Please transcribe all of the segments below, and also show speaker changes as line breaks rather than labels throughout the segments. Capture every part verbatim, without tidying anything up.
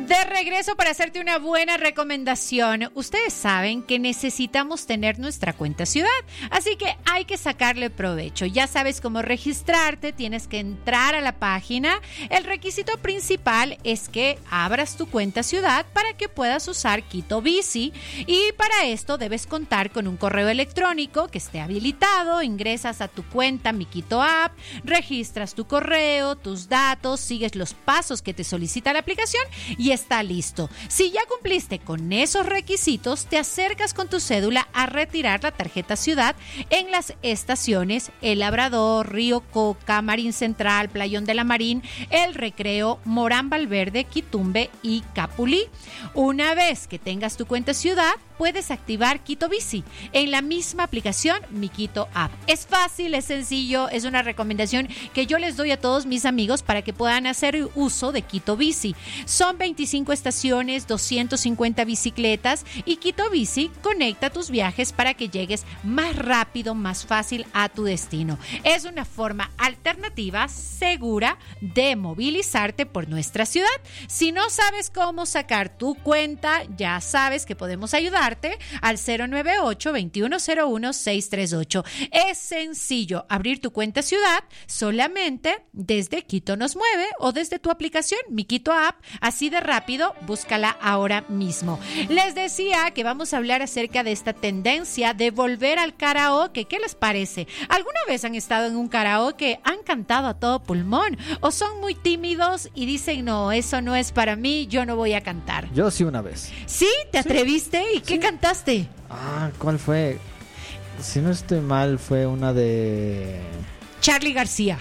De regreso para hacerte una buena recomendación. Ustedes saben que necesitamos tener nuestra cuenta ciudad, así que hay que sacarle provecho. Ya sabes cómo registrarte, tienes que entrar a la página. El requisito principal es que abras tu cuenta ciudad para que puedas usar Quito Bici, y para esto debes contar con un correo electrónico que esté habilitado. Ingresas a tu cuenta Mi Quito App, registras tu correo, tus datos, sigues los pasos que te solicita la aplicación y está listo. Si ya cumpliste con esos requisitos, te acercas con tu cédula a retirar la tarjeta ciudad en las estaciones El Labrador, Río Coca, Marín Central, Playón de la Marín, El Recreo, Morán Valverde, Quitumbe y Capulí. Una vez que tengas tu cuenta ciudad, puedes activar Quito Bici en la misma aplicación Mi Quito App. Es fácil, es sencillo, es una recomendación que yo les doy a todos mis amigos para que puedan hacer uso de Quito Bici. Son veinticinco estaciones, doscientas cincuenta bicicletas, y Quito Bici conecta tus viajes para que llegues más rápido, más fácil a tu destino. Es una forma alternativa, segura, de movilizarte por nuestra ciudad. Si no sabes cómo sacar tu cuenta, ya sabes que podemos ayudarte al cero nueve ocho, veintiuno cero uno, seiscientos treinta y ocho. Es sencillo abrir tu cuenta ciudad solamente desde Quito Nos Mueve o desde tu aplicación Mi Quito App. Así de rápido, búscala ahora mismo. Les decía que vamos a hablar acerca de esta tendencia de volver al karaoke. ¿Qué les parece? ¿Alguna vez han estado en un karaoke? ¿Han cantado a todo pulmón? ¿O son muy tímidos y dicen, no, eso no es para mí, yo no voy a cantar?
Yo sí una vez.
¿Sí? ¿Te
Sí.
atreviste? ¿Y qué
Sí.
cantaste?
Ah, ¿cuál fue? Si no estoy mal, fue una de...
Charly García.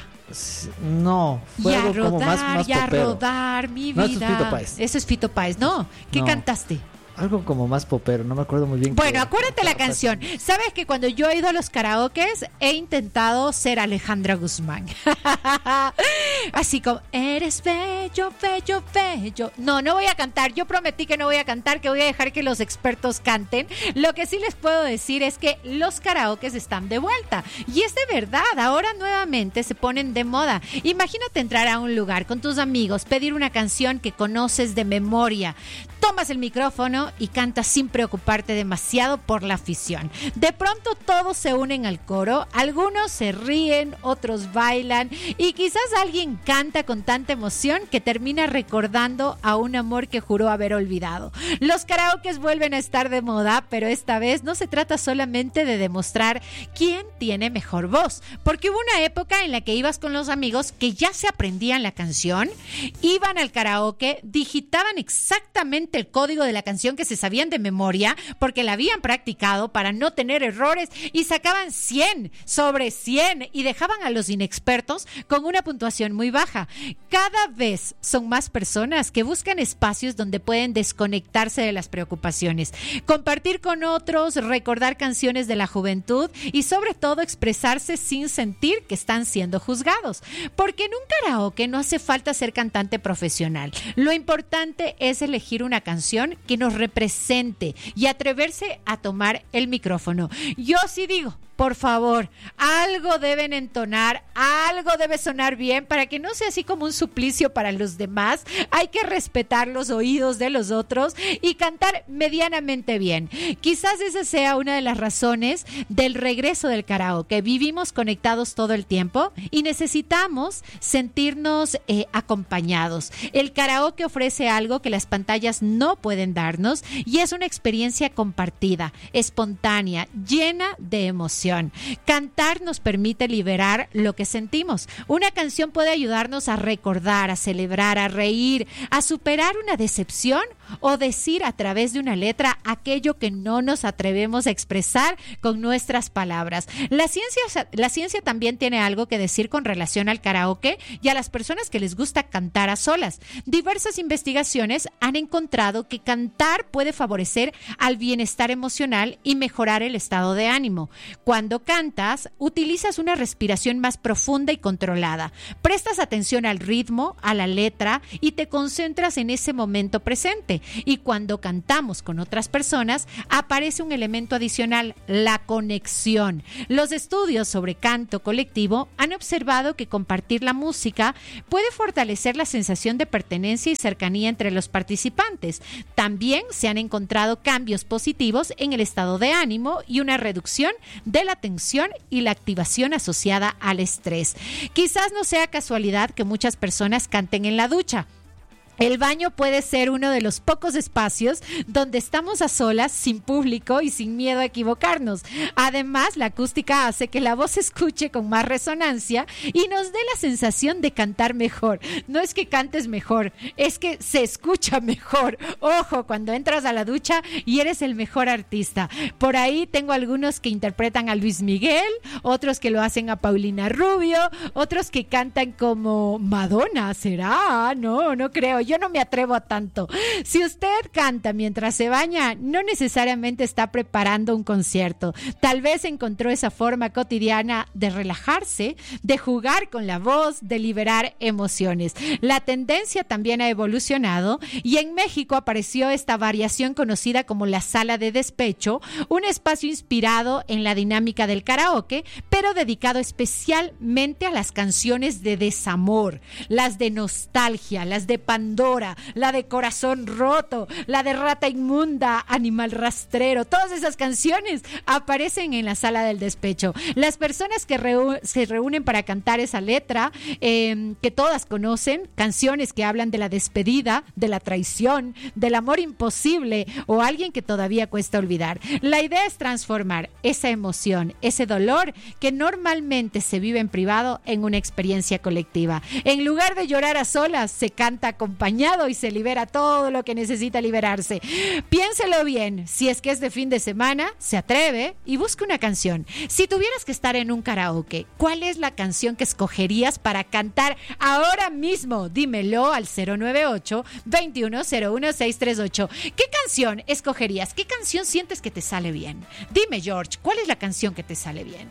No, fue
Y a
algo
rodar,
como más, más
y a
popero.
rodar mi
No,
vida.
eso es Fito Páez.
Eso es Fito Páez, ¿no? ¿Qué
No.
cantaste?
Algo como más popero, no me acuerdo muy bien.
Bueno,
qué-
acuérdate la
qué-
canción. Sabes que cuando yo he ido a los karaokes he intentado ser Alejandra Guzmán. Así como, eres bello, bello, bello. No, no voy a cantar. Yo prometí que no voy a cantar, que voy a dejar que los expertos canten. Lo que sí les puedo decir es que los karaokes están de vuelta. Y es de verdad, ahora nuevamente se ponen de moda. Imagínate entrar a un lugar con tus amigos, pedir una canción que conoces de memoria. Tomas el micrófono y cantas sin preocuparte demasiado por la afición. De pronto todos se unen al coro, algunos se ríen, otros bailan y quizás alguien canta con tanta emoción que termina recordando a un amor que juró haber olvidado. Los karaokes vuelven a estar de moda, pero esta vez no se trata solamente de demostrar quién tiene mejor voz, porque hubo una época en la que ibas con los amigos que ya se aprendían la canción, iban al karaoke, digitaban exactamente el código de la canción que se sabían de memoria porque la habían practicado para no tener errores y sacaban cien sobre cien y dejaban a los inexpertos con una puntuación muy baja. Cada vez son más personas que buscan espacios donde pueden desconectarse de las preocupaciones, compartir con otros, recordar canciones de la juventud y sobre todo expresarse sin sentir que están siendo juzgados, porque en un karaoke no hace falta ser cantante profesional. Lo importante es elegir una canción que nos represente y atreverse a tomar el micrófono. Yo sí digo, por favor, algo deben entonar, algo debe sonar bien para que no sea así como un suplicio para los demás. Hay que respetar los oídos de los otros y cantar medianamente bien. Quizás esa sea una de las razones del regreso del karaoke. Vivimos conectados todo el tiempo y necesitamos sentirnos eh, acompañados. El karaoke ofrece algo que las pantallas no pueden darnos y es una experiencia compartida, espontánea, llena de emoción. Cantar nos permite liberar lo que sentimos. Una canción puede ayudarnos a recordar, a celebrar, a reír, a superar una decepción o decir a través de una letra aquello que no nos atrevemos a expresar con nuestras palabras. La ciencia, la ciencia también tiene algo que decir con relación al karaoke y a las personas que les gusta cantar a solas. Diversas investigaciones han encontrado que cantar puede favorecer al bienestar emocional y mejorar el estado de ánimo. Cuando cantas, utilizas una respiración más profunda y controlada. Prestas atención al ritmo, a la letra y te concentras en ese momento presente. sucede. Y cuando cantamos con otras personas, aparece un elemento adicional, la conexión. Los estudios sobre canto colectivo han observado que compartir la música puede fortalecer la sensación de pertenencia y cercanía entre los participantes. También se han encontrado cambios positivos en el estado de ánimo y una reducción de la tensión y la activación asociada al estrés. Quizás no sea casualidad que muchas personas canten en la ducha. El baño puede ser uno de los pocos espacios donde estamos a solas, sin público y sin miedo a equivocarnos. Además, la acústica hace que la voz se escuche con más resonancia y nos dé la sensación de cantar mejor. No es que cantes mejor, es que se escucha mejor. Ojo, cuando entras a la ducha y eres el mejor artista. Por ahí tengo algunos que interpretan a Luis Miguel, otros que lo hacen a Paulina Rubio, otros que cantan como Madonna. ¿Será? No, no creo. Yo no me atrevo a tanto. Si usted canta mientras se baña, no necesariamente está preparando un concierto. Tal vez encontró esa forma cotidiana de relajarse, de jugar con la voz, de liberar emociones. La tendencia también ha evolucionado y en México apareció esta variación conocida como la sala de despecho, un espacio inspirado en la dinámica del karaoke, pero dedicado especialmente a las canciones de desamor, las de nostalgia, las de Pandora, la de Corazón Roto, la de Rata Inmunda, Animal Rastrero. Todas esas canciones aparecen en la sala del despecho. Las personas que reu- se reúnen para cantar esa letra, eh, que todas conocen, canciones que hablan de la despedida, de la traición, del amor imposible o alguien que todavía cuesta olvidar. La idea es transformar esa emoción, ese dolor que normalmente se vive en privado en una experiencia colectiva. En lugar de llorar a solas, se canta acompañado y se libera todo lo que necesita liberarse. Piénselo bien, si es que es de fin de semana, se atreve y busca una canción. Si tuvieras que estar en un karaoke, ¿cuál es la canción que escogerías para cantar ahora mismo? Dímelo al cero nueve ocho, veintiuno cero uno seis tres ocho. ¿Qué canción escogerías? ¿Qué canción sientes que te sale bien? Dime, George, ¿cuál es la canción que te sale bien?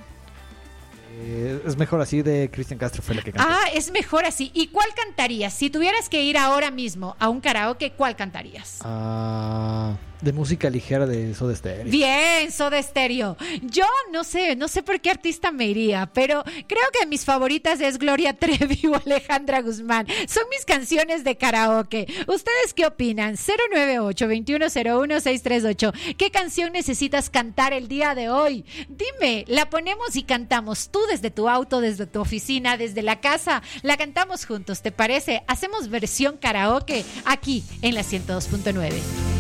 Eh, es mejor así, de Cristian Castro fue la que cantó.
Ah, es mejor así. ¿Y cuál cantarías? Si tuvieras que ir ahora mismo a un karaoke, ¿cuál cantarías?
Ah, de música ligera de Soda Stereo.
Bien, Soda Stereo. Yo no sé, no sé por qué artista me iría, pero creo que mis favoritas es Gloria Trevi o Alejandra Guzmán. Son mis canciones de karaoke. ¿Ustedes qué opinan? cero nueve ocho, veintiuno cero uno seis tres ocho. ¿Qué canción necesitas cantar el día de hoy? Dime, la ponemos y cantamos. Tú desde tu auto, desde tu oficina, desde la casa, la cantamos juntos, ¿te parece? Hacemos versión karaoke aquí en la ciento dos punto nueve.